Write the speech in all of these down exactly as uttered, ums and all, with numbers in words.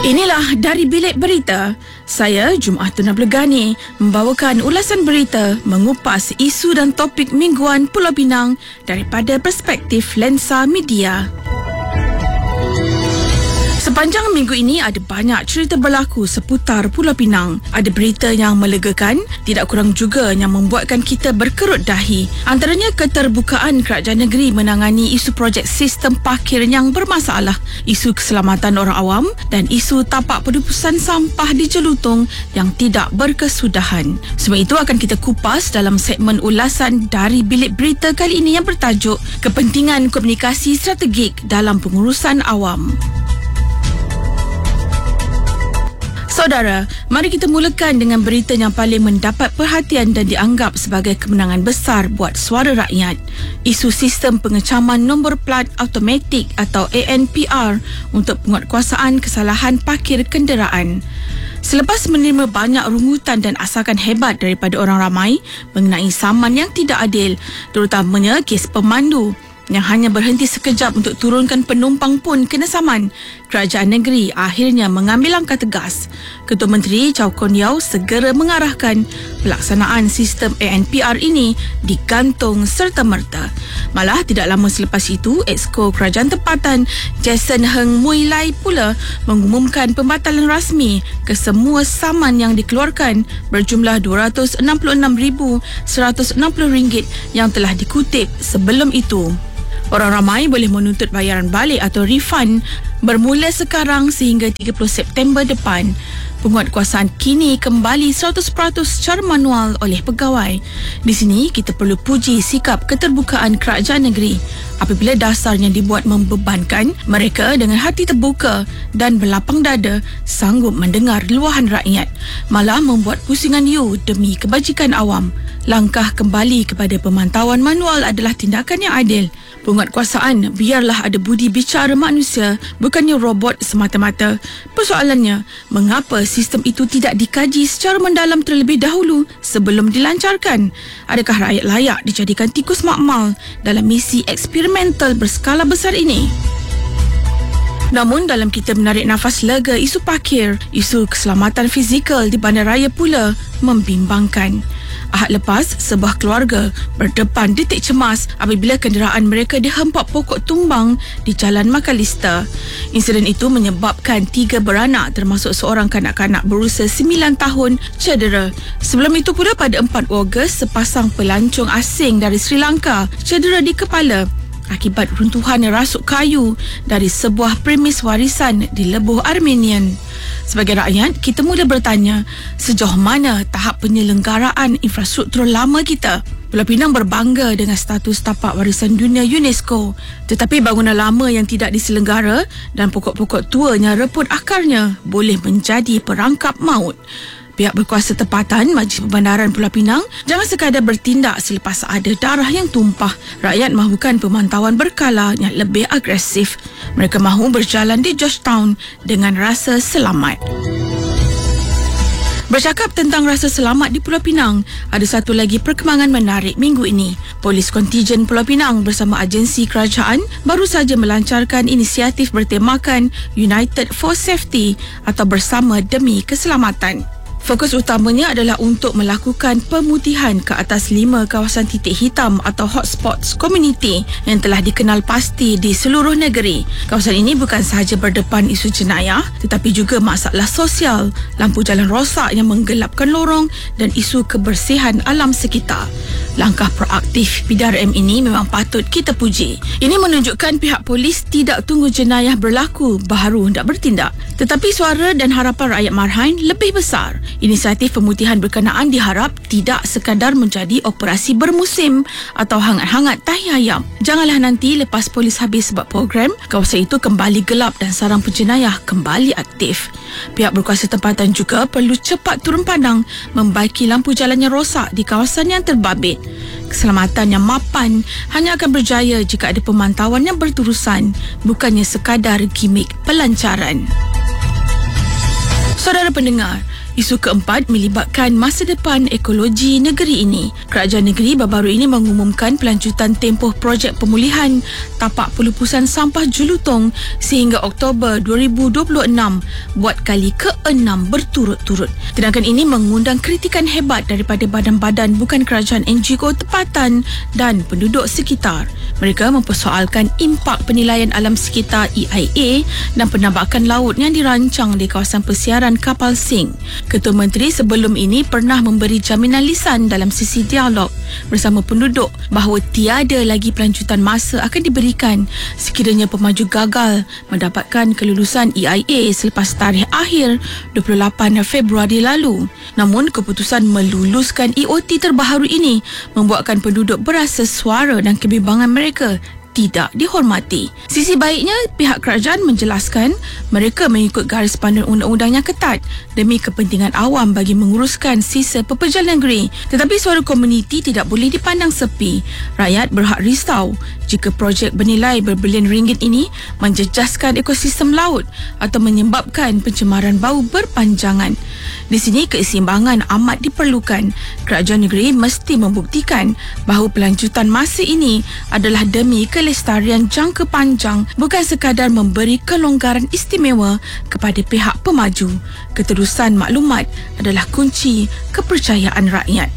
Inilah dari Bilik Berita. Saya Jumaatun Abdul Ghani membawakan ulasan berita mengupas isu dan topik mingguan Pulau Pinang daripada perspektif lensa media. Sepanjang minggu ini ada banyak cerita berlaku seputar Pulau Pinang. Ada berita yang melegakan, tidak kurang juga yang membuatkan kita berkerut dahi. Antaranya keterbukaan kerajaan negeri menangani isu projek sistem parkir yang bermasalah, isu keselamatan orang awam dan isu tapak penumpusan sampah di Jelutong yang tidak berkesudahan. Semua itu akan kita kupas dalam segmen ulasan dari Bilik Berita kali ini yang bertajuk Kepentingan Komunikasi Strategik dalam Pengurusan Awam. Saudara, mari kita mulakan dengan berita yang paling mendapat perhatian dan dianggap sebagai kemenangan besar buat suara rakyat. Isu sistem pengecaman nombor plat automatik atau A N P R untuk penguatkuasaan kesalahan parkir kenderaan. Selepas menerima banyak rungutan dan asakan hebat daripada orang ramai mengenai saman yang tidak adil, terutamanya kes pemandu yang hanya berhenti sekejap untuk turunkan penumpang pun kena saman, kerajaan negeri akhirnya mengambil langkah tegas. Ketua Menteri Chow Kon Yeow segera mengarahkan pelaksanaan sistem A N P R ini digantung serta-merta. Malah tidak lama selepas itu, Exco Kerajaan Tempatan Jason Heng Mui Lai pula mengumumkan pembatalan rasmi ke semua saman yang dikeluarkan berjumlah dua ratus enam puluh enam ribu seratus enam puluh ringgit yang telah dikutip sebelum itu. Orang ramai boleh menuntut bayaran balik atau refund bermula sekarang sehingga tiga puluh September depan. Penguatkuasaan kini kembali seratus peratus secara manual oleh pegawai. Di sini kita perlu puji sikap keterbukaan kerajaan negeri apabila dasarnya dibuat membebankan, mereka dengan hati terbuka dan berlapang dada sanggup mendengar luahan rakyat, malah membuat pusingan you demi kebajikan awam. Langkah kembali kepada pemantauan manual adalah tindakan yang adil. Penguatkuasaan biarlah ada budi bicara manusia, bukannya robot semata-mata. Persoalannya, mengapa sistem itu tidak dikaji secara mendalam terlebih dahulu sebelum dilancarkan? Adakah rakyat layak dijadikan tikus makmal dalam misi eksperimental berskala besar ini? Namun dalam kita menarik nafas lega isu parkir, isu keselamatan fizikal di bandaraya pula membimbangkan. Ahad lepas, sebuah keluarga berdepan detik cemas apabila kenderaan mereka dihempak pokok tumbang di Jalan Makalista. Insiden itu menyebabkan tiga beranak termasuk seorang kanak-kanak berusia sembilan tahun cedera. Sebelum itu pula pada empat Ogos, sepasang pelancong asing dari Sri Lanka cedera di kepala akibat runtuhan rasuk kayu dari sebuah premis warisan di Lebuh Armenian. Sebagai rakyat, kita mula bertanya, sejauh mana tahap penyelenggaraan infrastruktur lama kita? Pulau Pinang berbangga dengan status tapak warisan dunia UNESCO, tetapi bangunan lama yang tidak diselenggara dan pokok-pokok tua yang reput akarnya boleh menjadi perangkap maut. Pihak berkuasa tempatan Majlis Perbandaran Pulau Pinang jangan sekadar bertindak selepas ada darah yang tumpah. Rakyat mahukan pemantauan berkala yang lebih agresif. Mereka mahu berjalan di Georgetown dengan rasa selamat. Bercakap tentang rasa selamat di Pulau Pinang, ada satu lagi perkembangan menarik minggu ini. Polis kontijen Pulau Pinang bersama agensi kerajaan baru saja melancarkan inisiatif bertemakan United for Safety atau Bersama Demi Keselamatan. Fokus utamanya adalah untuk melakukan pemutihan ke atas lima kawasan titik hitam atau hotspots komuniti yang telah dikenal pasti di seluruh negeri. Kawasan ini bukan sahaja berdepan isu jenayah tetapi juga masalah sosial, lampu jalan rosak yang menggelapkan lorong dan isu kebersihan alam sekitar. Langkah proaktif P D R M ini memang patut kita puji. Ini menunjukkan pihak polis tidak tunggu jenayah berlaku baru hendak bertindak. Tetapi suara dan harapan rakyat Marhain lebih besar. Inisiatif pemutihan berkenaan diharap tidak sekadar menjadi operasi bermusim atau hangat-hangat tahi ayam. Janganlah nanti lepas polis habis buat program, kawasan itu kembali gelap dan sarang penjenayah kembali aktif. Pihak berkuasa tempatan juga perlu cepat turun pandang membaiki lampu jalan yang rosak di kawasan yang terbabit. Keselamatan yang mapan hanya akan berjaya jika ada pemantauan yang berterusan, bukannya sekadar gimik pelancaran. Saudara pendengar, Isu keempat melibatkan masa depan ekologi negeri ini. Kerajaan negeri baru-baru ini mengumumkan pelanjutan tempoh projek pemulihan tapak pelupusan sampah Jelutong sehingga Oktober dua ribu dua puluh enam buat kali keenam berturut-turut. Tindakan ini mengundang kritikan hebat daripada badan-badan bukan kerajaan N G O tempatan dan penduduk sekitar. Mereka mempersoalkan impak penilaian alam sekitar E I A dan penambakan laut yang dirancang di kawasan persiaran kapal Sing. Ketua Menteri sebelum ini pernah memberi jaminan lisan dalam sesi dialog bersama penduduk bahawa tiada lagi pelanjutan masa akan diberikan sekiranya pemaju gagal mendapatkan kelulusan E I A selepas tarikh akhir dua puluh lapan Februari lalu. Namun keputusan meluluskan E O T terbaharu ini membuatkan penduduk berasa suara dan kebimbangan mereka tidak dihormati. Sisi baiknya, pihak kerajaan menjelaskan mereka mengikut garis panduan undang-undang yang ketat demi kepentingan awam bagi menguruskan sisa pekerjaan negeri. Tetapi suara komuniti tidak boleh dipandang sepi. Rakyat berhak risau jika projek bernilai berbilion ringgit ini menjejaskan ekosistem laut atau menyebabkan pencemaran bau berpanjangan. Di sini keseimbangan amat diperlukan. Kerajaan negeri mesti membuktikan bahawa pelanjutan masa ini adalah demi kelestarian jangka panjang, bukan sekadar memberi kelonggaran istimewa kepada pihak pemaju. Keterusan maklumat adalah kunci kepercayaan rakyat.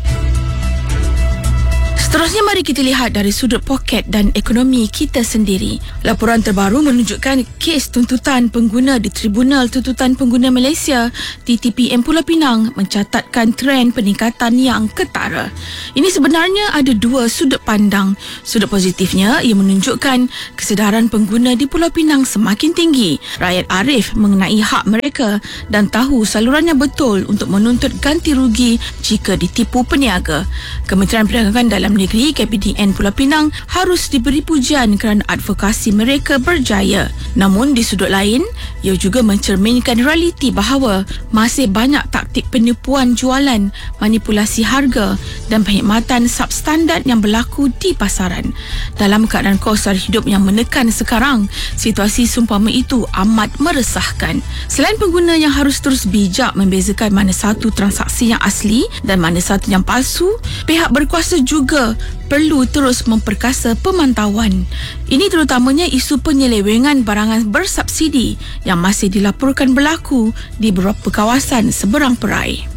Seterusnya, mari kita lihat dari sudut poket dan ekonomi kita sendiri. Laporan terbaru menunjukkan kes tuntutan pengguna di Tribunal Tuntutan Pengguna Malaysia T T P M Pulau Pinang mencatatkan trend peningkatan yang ketara. Ini sebenarnya ada dua sudut pandang. Sudut positifnya, ia menunjukkan kesedaran pengguna di Pulau Pinang semakin tinggi. Rakyat arif mengenai hak mereka dan tahu salurannya betul untuk menuntut ganti rugi jika ditipu peniaga. Kementerian Perdagangan Dalam Negeri K P D N Pulau Pinang harus diberi pujian kerana advokasi mereka berjaya. Namun di sudut lain, ia juga mencerminkan realiti bahawa masih banyak taktik penipuan jualan, manipulasi harga dan perkhidmatan substandard yang berlaku di pasaran. Dalam keadaan kos sara hidup yang menekan sekarang, situasi seumpama itu amat meresahkan. Selain pengguna yang harus terus bijak membezakan mana satu transaksi yang asli dan mana satu yang palsu, pihak berkuasa juga perlu terus memperkasa pemantauan. Ini terutamanya isu penyelewengan barangan bersubsidi yang masih dilaporkan berlaku di beberapa kawasan seberang perai.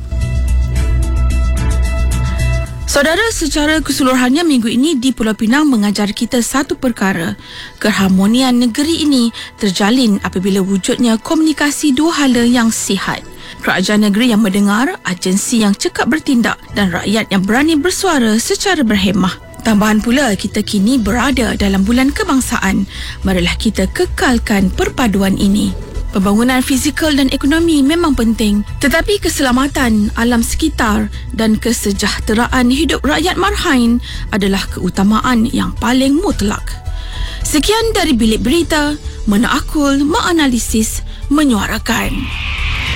Saudara, secara keseluruhannya minggu ini di Pulau Pinang mengajar kita satu perkara. Keharmonian negeri ini terjalin apabila wujudnya komunikasi dua hala yang sihat. Kerajaan negeri yang mendengar, agensi yang cekap bertindak dan rakyat yang berani bersuara secara berhemah. Tambahan pula, kita kini berada dalam bulan kebangsaan. Marilah kita kekalkan perpaduan ini. Pembangunan fizikal dan ekonomi memang penting, tetapi keselamatan alam sekitar dan kesejahteraan hidup rakyat marhain adalah keutamaan yang paling mutlak. Sekian dari Bilik Berita, Menaakul, menganalisis, menyuarakan.